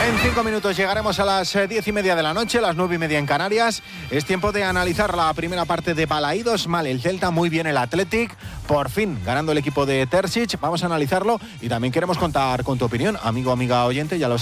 En 5 minutos llegaremos a las 10:30 de la noche, las 9:30 en Canarias. Es tiempo de analizar la primera parte de Balaídos. Mal el Celta, muy bien el Athletic. Por fin, ganando el equipo de Terzic. Vamos a analizarlo y también queremos contar con tu opinión, amigo, amiga oyente. Ya lo